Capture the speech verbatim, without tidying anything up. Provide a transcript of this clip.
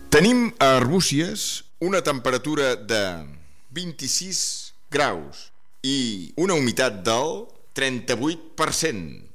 Tenim a Arbúcies una temperatura de vint-i-sis graus i una humitat del trenta-vuit per cent.